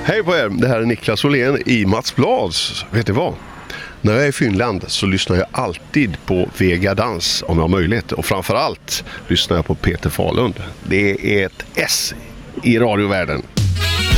Hej på er, det här är Niklas Åhlén i Mats Blads. Vet du vad? När jag är i Finland så lyssnar jag alltid på Vega Dans om jag har möjlighet. Och framförallt lyssnar jag på Peter Fahlund. Det är ett S i radiovärlden.